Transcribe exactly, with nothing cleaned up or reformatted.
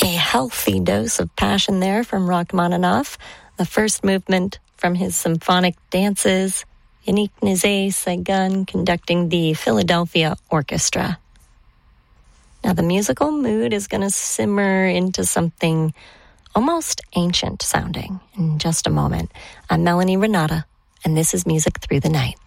A healthy dose of passion there from Rachmaninoff. The first movement from his symphonic dances, Yannick Nézet-Séguin conducting the Philadelphia Orchestra. Now the musical mood is going to simmer into something almost ancient sounding in just a moment. I'm Melanie Renata, and this is Music Through the Night.